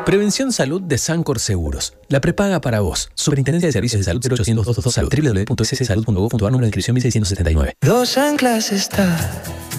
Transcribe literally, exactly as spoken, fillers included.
Prevención Salud de Sancor Seguros. La prepaga para vos. Superintendencia de Servicios de Salud cero ochocientos, doscientos veintidós Salud. w w w punto s s salud punto gov punto a r, número de inscripción mil seiscientos setenta y nueve. Dos anclas está